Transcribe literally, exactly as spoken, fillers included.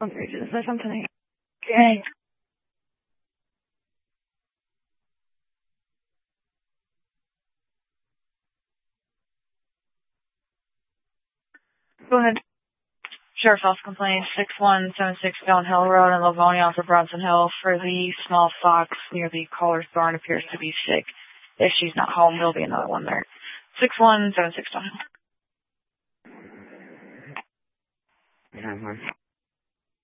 Is there something? Okay. Go ahead. Sheriff's Office complaint six one seven six Downhill Road in Livonia off of Bronson Hill for the small fox near the caller's barn appears to be sick. If she's not home, there'll be another one there. six one seven six Downhill. Mm-hmm.